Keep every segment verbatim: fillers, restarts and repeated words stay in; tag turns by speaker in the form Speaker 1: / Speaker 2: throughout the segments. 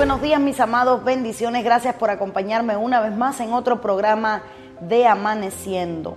Speaker 1: buenos días, mis amados, bendiciones. Gracias por acompañarme una vez más en otro programa de Amaneciendo.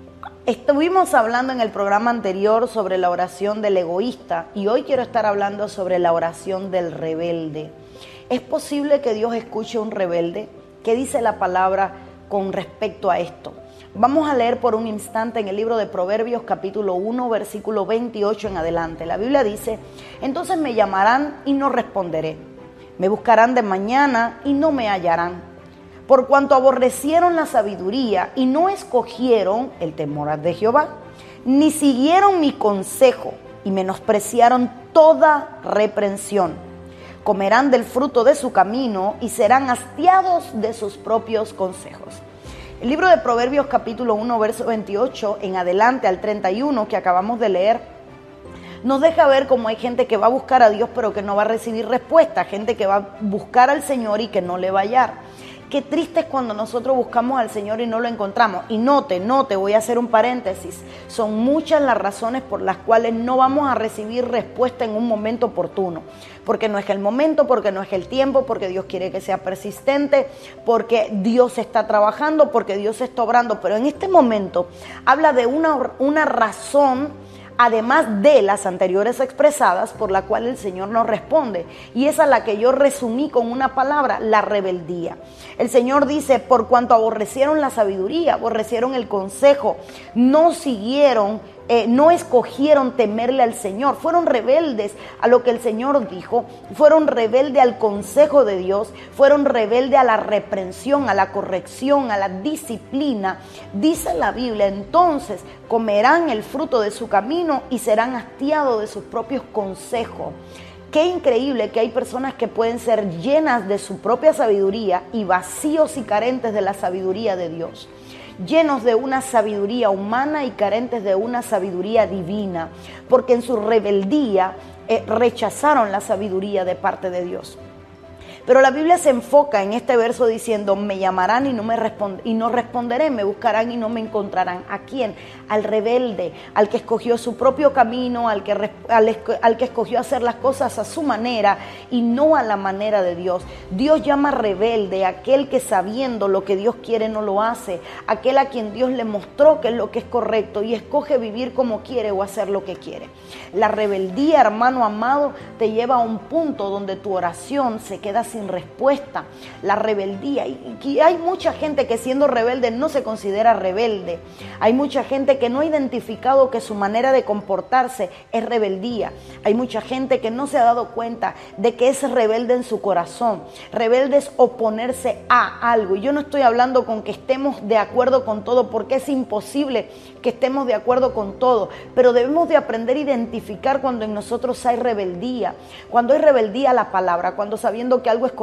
Speaker 1: Estuvimos hablando en el programa anterior sobre la oración del egoísta y hoy quiero estar hablando sobre la oración del rebelde. ¿Es posible que Dios escuche a un rebelde? ¿Qué dice la palabra con respecto a esto? Vamos a leer por un instante en el libro de Proverbios capítulo uno, versículo veintiocho en adelante. La Biblia dice: entonces me llamarán y no responderé. Me buscarán de mañana y no me hallarán. Por cuanto aborrecieron la sabiduría y no escogieron el temor de Jehová, ni siguieron mi consejo y menospreciaron toda reprensión. Comerán del fruto de su camino y serán hastiados de sus propios consejos. El libro de Proverbios capítulo uno, verso veintiocho en adelante al treinta y uno que acabamos de leer, nos deja ver cómo hay gente que va a buscar a Dios pero que no va a recibir respuesta, gente que va a buscar al Señor y que no le va a hallar. Qué triste es cuando nosotros buscamos al Señor y no lo encontramos. Y note, note, voy a hacer un paréntesis. Son muchas las razones por las cuales no vamos a recibir respuesta en un momento oportuno. Porque no es el momento, porque no es el tiempo, porque Dios quiere que sea persistente, porque Dios está trabajando, porque Dios está obrando. Pero en este momento habla de una, una razón, además de las anteriores expresadas, por la cual el Señor nos responde. Y esa es la que yo resumí con una palabra: la rebeldía. El Señor dice: por cuanto aborrecieron la sabiduría, aborrecieron el consejo, no siguieron, eh, no escogieron temerle al Señor, fueron rebeldes a lo que el Señor dijo, fueron rebeldes al consejo de Dios, fueron rebeldes a la reprensión, a la corrección, a la disciplina. Dice la Biblia: entonces comerán el fruto de su camino y serán hastiados de sus propios consejos. Qué increíble que hay personas que pueden ser llenas de su propia sabiduría y vacíos y carentes de la sabiduría de Dios. Llenos de una sabiduría humana y carentes de una sabiduría divina, porque en su rebeldía eh, rechazaron la sabiduría de parte de Dios. Pero la Biblia se enfoca en este verso diciendo: me llamarán y no me respond- y no responderé, me buscarán y no me encontrarán. ¿A quién? Al rebelde, al que escogió su propio camino, al que, al, al que escogió hacer las cosas a su manera y no a la manera de Dios. Dios llama rebelde a aquel que, sabiendo lo que Dios quiere, no lo hace, aquel a quien Dios le mostró que es lo que es correcto y escoge vivir como quiere o hacer lo que quiere. La rebeldía, hermano amado, te lleva a un punto donde tu oración se queda sin respuesta. La rebeldía, y, y hay mucha gente que siendo rebelde no se considera rebelde. Hay mucha gente que no ha identificado que su manera de comportarse es rebeldía. Hay mucha gente que no se ha dado cuenta de que es rebelde en su corazón. Rebelde es oponerse a algo. Y yo no estoy hablando con que estemos de acuerdo con todo, porque es imposible que estemos de acuerdo con todo, pero debemos de aprender a identificar cuando en nosotros hay rebeldía, cuando hay rebeldía a la palabra, cuando sabiendo que algo